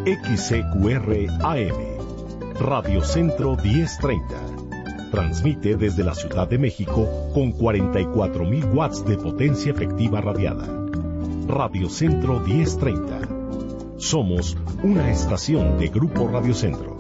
XCQR AM, Radio Centro 1030. Transmite desde la Ciudad de México con 44.000 watts de potencia efectiva radiada. Radio Centro 1030. Somos una estación de Grupo Radio Centro.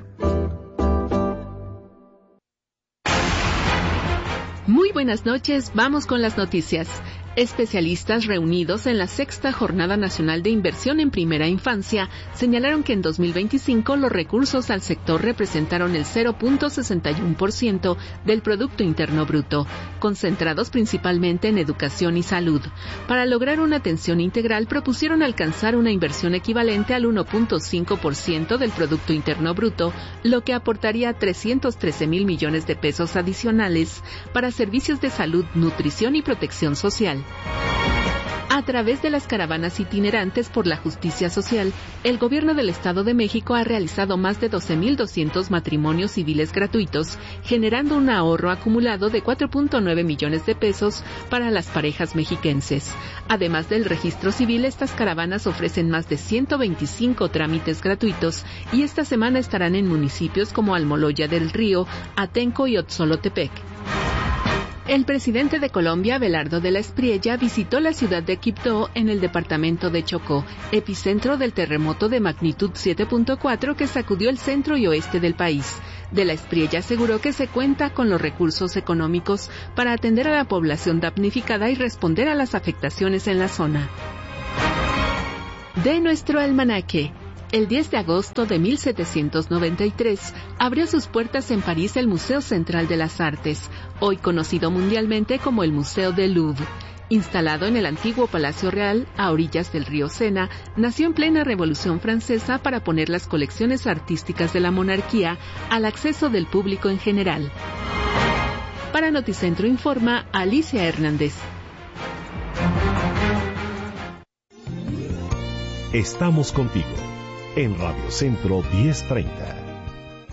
Muy buenas noches, vamos con las noticias. Especialistas reunidos en la 6ª Jornada Nacional de Inversión en Primera Infancia señalaron que en 2025 los recursos al sector representaron el 0.61% del Producto Interno Bruto, concentrados principalmente en educación y salud. Para lograr una atención integral propusieron alcanzar una inversión equivalente al 1.5% del Producto Interno Bruto, lo que aportaría 313,000 millones de pesos adicionales para servicios de salud, nutrición y protección social. A través de las caravanas itinerantes por la justicia social, el Gobierno del Estado de México ha realizado más de 12,200 matrimonios civiles gratuitos, generando un ahorro acumulado de 4.9 millones de pesos para las parejas mexiquenses. Además del registro civil, estas caravanas ofrecen más de 125 trámites gratuitos y esta semana estarán en municipios como Almoloya del Río, Atenco y Otzolotepec. El presidente de Colombia, Abelardo de la Espriella, visitó la ciudad de Quibdó en el departamento de Chocó, epicentro del terremoto de magnitud 7.4 que sacudió el centro y oeste del país. De la Espriella aseguró que se cuenta con los recursos económicos para atender a la población damnificada y responder a las afectaciones en la zona. De nuestro almanaque. El 10 de agosto de 1793 abrió sus puertas en París el Museo Central de las Artes, hoy conocido mundialmente como el Museo del Louvre. Instalado en el antiguo Palacio Real, a orillas del río Sena, nació en plena Revolución Francesa para poner las colecciones artísticas de la monarquía al acceso del público en general. Para Noticentro informa Alicia Hernández. Estamos contigo en Radio Centro 1030.